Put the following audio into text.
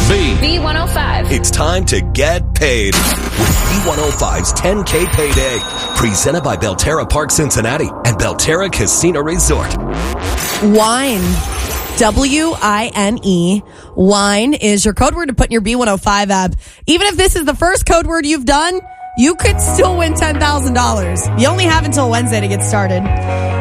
B105. It's time to get paid with B105's 10K Payday. Presented by Belterra Park Cincinnati and Belterra Casino Resort. Wine. W-I-N-E. Wine is your code word to put in your B105 app. Even if this is the first code word you've done, you could still win $10,000. You only have until Wednesday to get started.